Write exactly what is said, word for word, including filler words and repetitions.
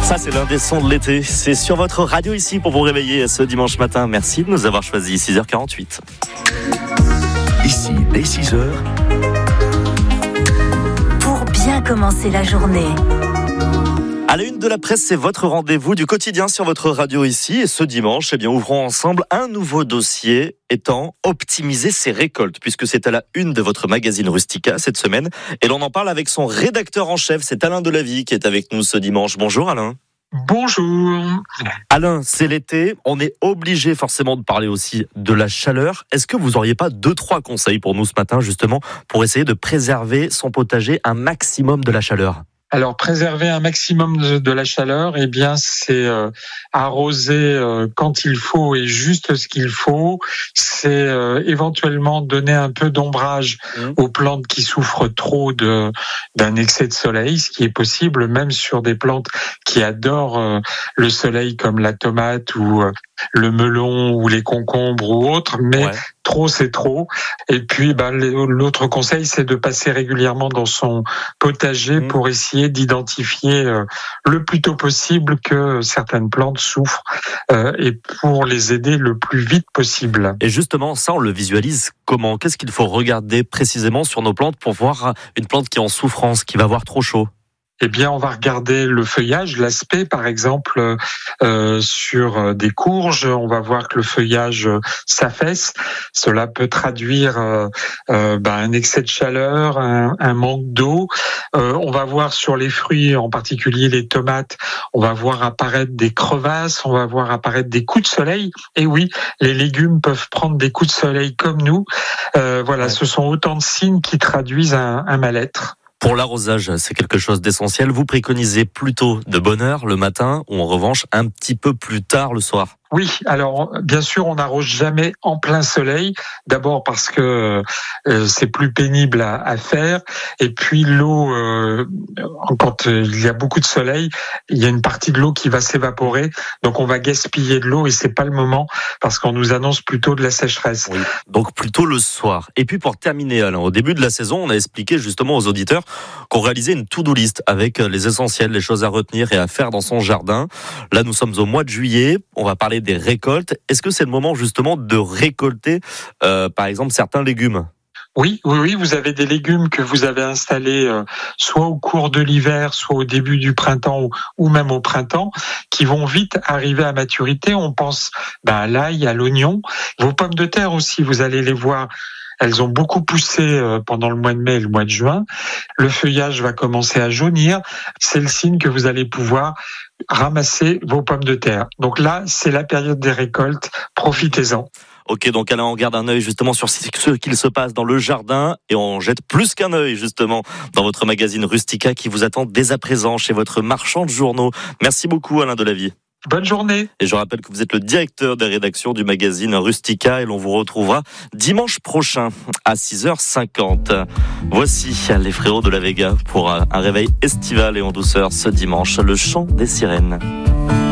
Ça, c'est l'un des sons de l'été. C'est sur votre radio ici pour vous réveiller ce dimanche matin. Merci de nous avoir choisi. six heures quarante-huit. Ici, dès six heures. Pour bien commencer la journée. À la une de la presse, c'est votre rendez-vous du quotidien sur votre radio ici. Et ce dimanche, eh bien, ouvrons ensemble un nouveau dossier étant optimiser ses récoltes, puisque c'est à la une de votre magazine Rustica cette semaine. Et l'on en parle avec son rédacteur en chef, c'est Alain Delavie qui est avec nous ce dimanche. Bonjour Alain. Bonjour. Alain, c'est l'été, on est obligé forcément de parler aussi de la chaleur. Est-ce que vous auriez pas deux, trois conseils pour nous ce matin, justement, pour essayer de préserver son potager un maximum de la chaleur ? Alors, préserver un maximum de, de la chaleur, eh bien, c'est euh, arroser euh, quand il faut et juste ce qu'il faut. C'est euh, éventuellement donner un peu d'ombrage mmh. aux plantes qui souffrent trop de d'un excès de soleil, ce qui est possible même sur des plantes qui adorent euh, le soleil, comme la tomate ou euh, le melon ou les concombres ou autres, mais ouais. Trop c'est trop. Et puis ben, l'autre conseil, c'est de passer régulièrement dans son potager mmh. pour essayer d'identifier euh, le plus tôt possible que certaines plantes souffrent euh, et pour les aider le plus vite possible. Et justement, ça on le visualise comment ? Qu'est-ce qu'il faut regarder précisément sur nos plantes pour voir une plante qui est en souffrance, qui va avoir trop chaud ? Eh bien, on va regarder le feuillage, l'aspect, par exemple, euh, sur des courges. On va voir que le feuillage s'affaisse. Cela peut traduire euh, euh, ben, un excès de chaleur, un, un manque d'eau. Euh, on va voir sur les fruits, en particulier les tomates, on va voir apparaître des crevasses, on va voir apparaître des coups de soleil. Et oui, les légumes peuvent prendre des coups de soleil comme nous. Euh, voilà, ouais. Ce sont autant de signes qui traduisent un, un mal-être. Pour l'arrosage, c'est quelque chose d'essentiel. Vous préconisez plutôt de bonne heure le matin ou en revanche un petit peu plus tard le soir ? Oui, alors bien sûr, on n'arrose jamais en plein soleil. D'abord parce que euh, c'est plus pénible à, à faire, et puis l'eau, euh, quand il y a beaucoup de soleil, il y a une partie de l'eau qui va s'évaporer, donc on va gaspiller de l'eau et c'est pas le moment parce qu'on nous annonce plutôt de la sécheresse. Oui, donc plutôt le soir. Et puis pour terminer, Alain, au début de la saison, on a expliqué justement aux auditeurs qu'on réalisait une to-do list avec les essentiels, les choses à retenir et à faire dans son jardin. Là, nous sommes au mois de juillet. On va parler des récoltes. Est-ce que c'est le moment justement de récolter, euh, par exemple, certains légumes ? Oui, oui, oui, vous avez des légumes que vous avez installés euh, soit au cours de l'hiver, soit au début du printemps ou, ou même au printemps, qui vont vite arriver à maturité. On pense ben, à l'ail, à l'oignon. Vos pommes de terre aussi, vous allez les voir. Elles ont beaucoup poussé pendant le mois de mai et le mois de juin. Le feuillage va commencer à jaunir. C'est le signe que vous allez pouvoir ramasser vos pommes de terre. Donc là, c'est la période des récoltes. Profitez-en. Ok, donc Alain, on garde un œil justement sur ce qu'il se passe dans le jardin et on jette plus qu'un œil justement dans votre magazine Rustica qui vous attend dès à présent chez votre marchand de journaux. Merci beaucoup Alain Delavie. Bonne journée. Et je rappelle que vous êtes le directeur des rédactions du magazine Rustica et l'on vous retrouvera dimanche prochain à six heures cinquante. Voici les frérots de la Vega pour un réveil estival et en douceur ce dimanche, le chant des sirènes.